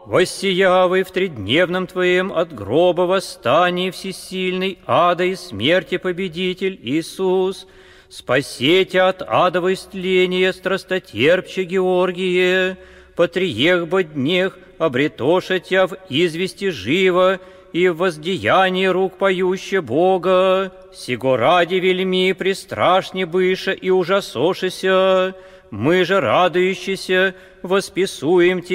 Воссиявый в тридневном Твоем от гроба восстании всесильный, ада и смерти победитель Иисус, спасете от адовой стления страстотерпче Георгие, по триех боднех обретоша Тя в извести живо и в воздеянии рук поюще Бога, сего ради вельми пристрашне быша и ужасошися, мы же радующийся восписуем Тебя,